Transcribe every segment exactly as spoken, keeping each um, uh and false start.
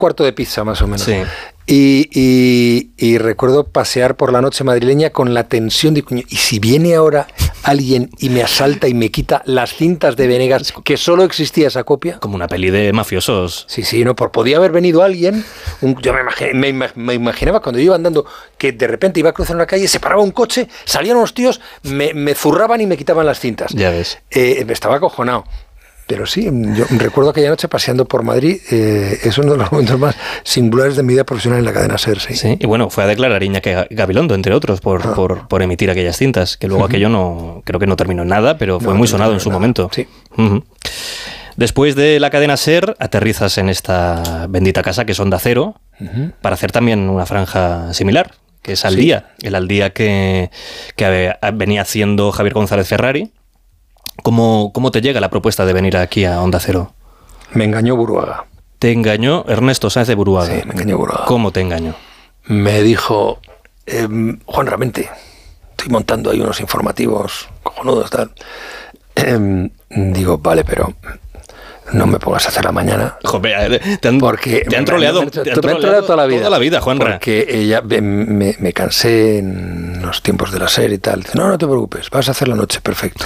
cuarto de pizza más o menos. Sí. Y, y, y recuerdo pasear por la noche madrileña con la tensión de, coño, y si viene ahora alguien y me asalta y me quita las cintas de Venegas, que solo existía esa copia. Como una peli de mafiosos. Sí, sí, no, por podía haber venido alguien, un, yo me, imagine, me, me imaginaba cuando yo iba andando que de repente iba a cruzar una calle, se paraba un coche, salían unos tíos, me, me zurraban y me quitaban las cintas. Ya ves. Eh, estaba acojonado. Pero sí, yo recuerdo aquella noche paseando por Madrid, eh, es uno de los momentos más singulares de mi vida profesional en la cadena SER. Sí, sí, y bueno, fue a declarar Iñaki Gabilondo, entre otros, por, ah. por, por emitir aquellas cintas, que luego uh-huh. aquello no, creo que no terminó en nada, pero fue no, muy no sonado en su nada. momento. Sí. Uh-huh. Después de la cadena SER, aterrizas en esta bendita casa que es Onda Cero, uh-huh. para hacer también una franja similar, que es Al sí. Día, el Al Día que, que venía haciendo Javier González Ferrari. ¿Cómo, ¿Cómo te llega la propuesta de venir aquí a Onda Cero? Me engañó Buruaga. ¿Te engañó Ernesto Sáenz de Buruaga? Sí, me engañó Buruaga. ¿Cómo te engañó? Me dijo, eh, Juan Ramente, estoy montando ahí unos informativos cojonudos, tal. Eh, digo, vale, pero no me pongas a hacer la mañana. Joder, te han, porque te han troleado, me, me, me han troleado toda la vida. Toda la vida, Juanra. Porque ella, me, me, me cansé en los tiempos de la serie y tal. Dice, no, no te preocupes, vas a hacer la noche, perfecto.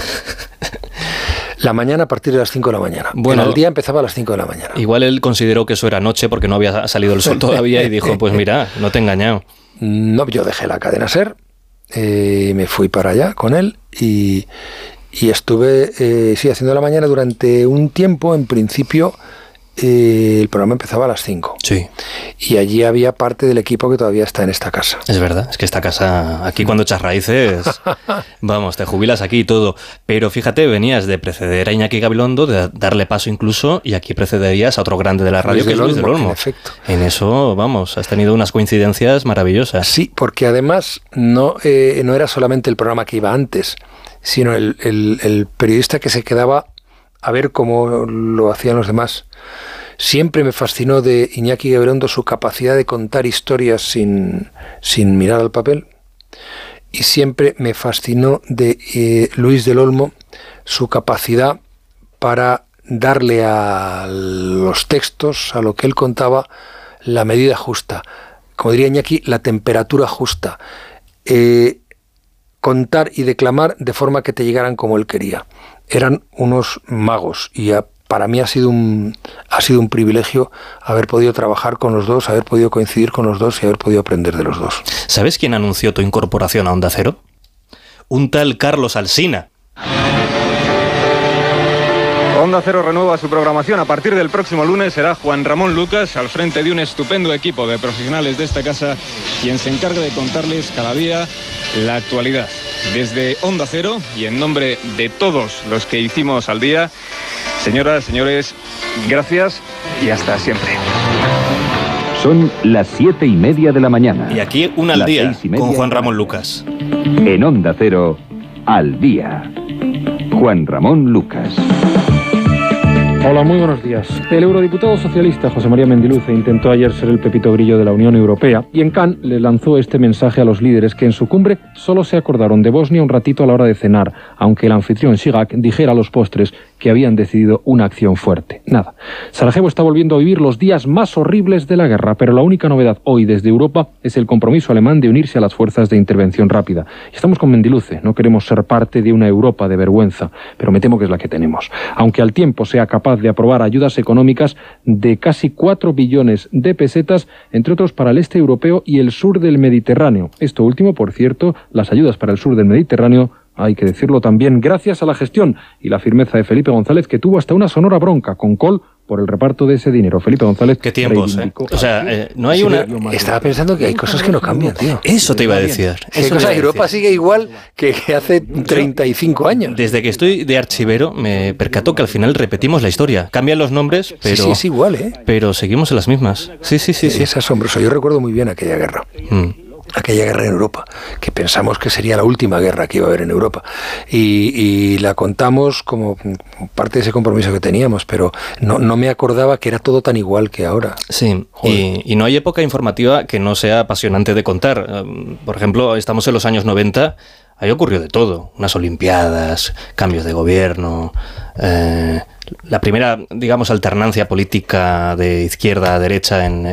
La mañana a partir de las cinco de la mañana. Bueno, el día empezaba a las cinco de la mañana. Igual él consideró que eso era noche porque no había salido el sol todavía y dijo, pues mira, no te he engañado. No, yo dejé la cadena SER, eh, me fui para allá con él y... Y estuve, eh, sí, haciendo la mañana durante un tiempo. En principio, eh, el programa empezaba a las cinco. Sí. Y allí había parte del equipo que todavía está en esta casa. Es verdad, es que esta casa, aquí cuando echas raíces, vamos, te jubilas aquí y todo. Pero fíjate, venías de preceder a Iñaki Gabilondo, de darle paso incluso, y aquí precederías a otro grande de la radio, Luis que es Luis del Olmo. En efecto. En eso, vamos, has tenido unas coincidencias maravillosas. Sí, porque además no, eh, no era solamente el programa que iba antes, sino el, el, el periodista que se quedaba a ver cómo lo hacían los demás. Siempre me fascinó de Iñaki Gabilondo su capacidad de contar historias sin, sin mirar al papel, y siempre me fascinó de eh, Luis del Olmo su capacidad para darle a los textos, a lo que él contaba, la medida justa. Como diría Iñaki, la temperatura justa. Eh, contar y declamar de forma que te llegaran como él quería. Eran unos magos y a, para mí ha sido un ha sido un privilegio haber podido trabajar con los dos, haber podido coincidir con los dos y haber podido aprender de los dos. ¿Sabes quién anunció tu incorporación a Onda Cero? Un tal Carlos Alsina. Onda Cero renueva su programación. A partir del próximo lunes será Juan Ramón Lucas, al frente de un estupendo equipo de profesionales de esta casa, quien se encarga de contarles cada día la actualidad. Desde Onda Cero y en nombre de todos los que hicimos Al Día, señoras, señores, gracias y hasta siempre. Son las siete y media de la mañana. Y aquí un Al Día con Juan Ramón Lucas. En Onda Cero, Al Día. Juan Ramón Lucas. Hola, muy buenos días. El eurodiputado socialista José María Mendiluce intentó ayer ser el Pepito Grillo de la Unión Europea y en Cannes le lanzó este mensaje a los líderes que en su cumbre solo se acordaron de Bosnia un ratito a la hora de cenar, aunque el anfitrión Chirac dijera a los postres que habían decidido una acción fuerte. Nada. Sarajevo está volviendo a vivir los días más horribles de la guerra, pero la única novedad hoy desde Europa es el compromiso alemán de unirse a las fuerzas de intervención rápida. Y estamos con Mendiluce, no queremos ser parte de una Europa de vergüenza, pero me temo que es la que tenemos. Aunque al tiempo sea capaz de aprobar ayudas económicas de casi cuatro billones de pesetas, entre otros para el este europeo y el sur del Mediterráneo. Esto último, por cierto, las ayudas para el sur del Mediterráneo, hay que decirlo también, gracias a la gestión y la firmeza de Felipe González, que tuvo hasta una sonora bronca con Kohl por el reparto de ese dinero. Felipe González... ¿Qué tiempos, eh? O sea, eh, no hay sí, una... Estaba pensando que hay cosas que no cambian, tío. Eso te iba a decir. Eso cosa, Europa sigue igual que hace treinta y cinco años. Desde que estoy de archivero me percato que al final repetimos la historia. Cambian los nombres, pero... Sí, sí, es igual, ¿eh? Pero seguimos en las mismas. Sí, sí, sí. sí. Es asombroso. Yo recuerdo muy bien aquella guerra. Mm. aquella guerra en Europa, que pensamos que sería la última guerra que iba a haber en Europa. Y, y la contamos como parte de ese compromiso que teníamos, pero no, no me acordaba que era todo tan igual que ahora. Sí, y, y no hay época informativa que no sea apasionante de contar. Por ejemplo, estamos en los años noventa, ahí ocurrió de todo. Unas olimpiadas, cambios de gobierno, eh, la primera, digamos, alternancia política de izquierda a derecha en,